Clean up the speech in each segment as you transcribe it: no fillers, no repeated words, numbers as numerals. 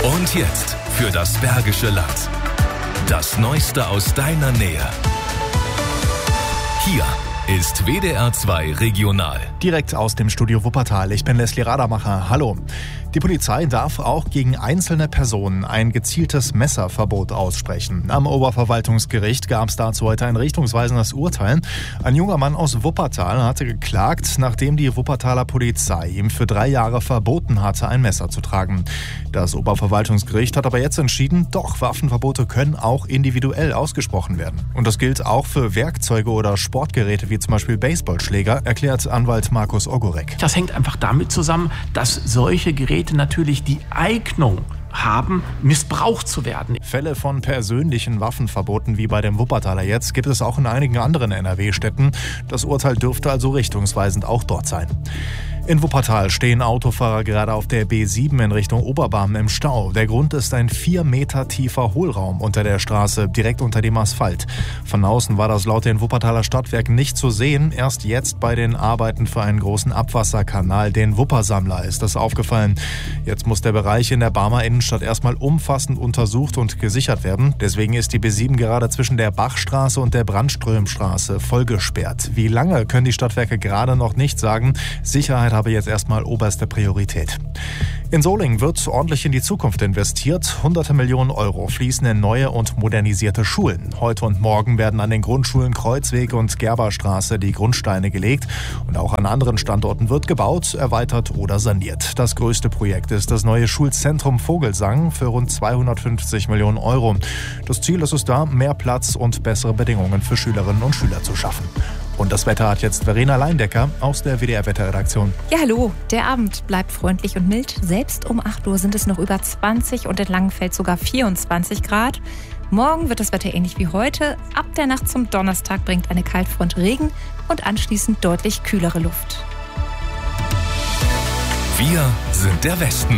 Und jetzt für das Bergische Land. Das Neueste aus deiner Nähe. Hier ist WDR 2 Regional. Direkt aus dem Studio Wuppertal. Ich bin Leslie Radermacher. Hallo. Die Polizei darf auch gegen einzelne Personen ein gezieltes Messerverbot aussprechen. Am Oberverwaltungsgericht gab es dazu heute ein richtungsweisendes Urteil. Ein junger Mann aus Wuppertal hatte geklagt, nachdem die Wuppertaler Polizei ihm für 3 Jahre verboten hatte, ein Messer zu tragen. Das Oberverwaltungsgericht hat aber jetzt entschieden, doch, Waffenverbote können auch individuell ausgesprochen werden. Und das gilt auch für Werkzeuge oder Sportgeräte wie zum Beispiel Baseballschläger, erklärt Anwalt Markus Ogorek. Das hängt einfach damit zusammen, dass solche Geräte natürlich die Eignung haben, missbraucht zu werden. Fälle von persönlichen Waffenverboten wie bei dem Wuppertaler jetzt gibt es auch in einigen anderen NRW-Städten. Das Urteil dürfte also richtungsweisend auch dort sein. In Wuppertal stehen Autofahrer gerade auf der B7 in Richtung Oberbarm im Stau. Der Grund ist ein 4 Meter tiefer Hohlraum unter der Straße, direkt unter dem Asphalt. Von außen war das laut den Wuppertaler Stadtwerken nicht zu sehen. Erst jetzt bei den Arbeiten für einen großen Abwasserkanal, den Wuppersammler, ist das aufgefallen. Jetzt muss der Bereich in der Barmer Innenstadt erstmal umfassend untersucht und gesichert werden. Deswegen ist die B7 gerade zwischen der Bachstraße und der Brandströmstraße vollgesperrt. Wie lange, können die Stadtwerke gerade noch nicht sagen. Sicherheit habe jetzt erstmal oberste Priorität. In Solingen wird ordentlich in die Zukunft investiert. Hunderte Millionen Euro fließen in neue und modernisierte Schulen. Heute und morgen werden an den Grundschulen Kreuzweg und Gerberstraße die Grundsteine gelegt. Und auch an anderen Standorten wird gebaut, erweitert oder saniert. Das größte Projekt ist das neue Schulzentrum Vogelsang für rund 250 Millionen Euro. Das Ziel ist es da, mehr Platz und bessere Bedingungen für Schülerinnen und Schüler zu schaffen. Und das Wetter hat jetzt Verena Leindecker aus der WDR-Wetterredaktion. Ja, hallo. Der Abend bleibt freundlich und mild. Selbst um 8 Uhr sind es noch über 20 und in Langenfeld sogar 24 Grad. Morgen wird das Wetter ähnlich wie heute. Ab der Nacht zum Donnerstag bringt eine Kaltfront Regen und anschließend deutlich kühlere Luft. Wir sind der Westen.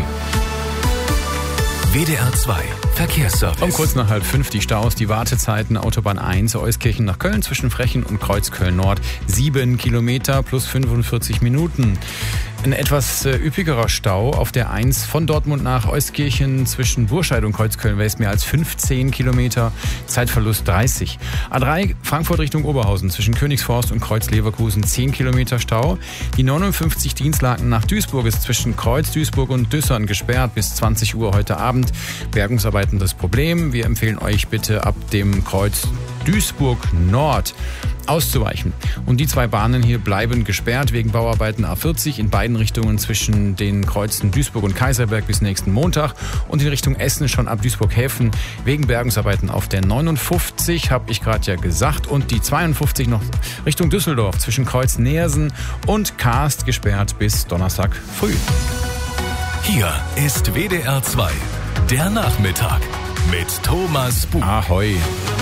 WDR 2 Verkehrsservice. Um kurz nach 4:30 die Staus, die Wartezeiten, Autobahn 1, Euskirchen nach Köln zwischen Frechen und Kreuzköln Nord. 7 Kilometer plus 45 Minuten. Ein etwas üppigerer Stau auf der 1 von Dortmund nach Euskirchen zwischen Burscheid und Kreuzköln West, mehr als 15 Kilometer, Zeitverlust 30. A3 Frankfurt Richtung Oberhausen zwischen Königsforst und Kreuz-Leverkusen 10 Kilometer Stau. Die 59 Dienstlaken nach Duisburg ist zwischen Kreuz, Duisburg und Düssern gesperrt bis 20 Uhr heute Abend. Bergungsarbeiten das Problem. Wir empfehlen euch bitte ab dem Kreuz Duisburg Nord auszuweichen. Und die 2 Bahnen hier bleiben gesperrt wegen Bauarbeiten A40 in beiden Richtungen zwischen den Kreuzen Duisburg und Kaiserberg bis nächsten Montag und in Richtung Essen schon ab Duisburg-Häfen wegen Bergungsarbeiten auf der 59, habe ich gerade ja gesagt, und die 52 noch Richtung Düsseldorf zwischen Kreuz Neersen und Karst gesperrt bis Donnerstag früh. Hier ist WDR 2, der Nachmittag mit Thomas Buch. Ahoi.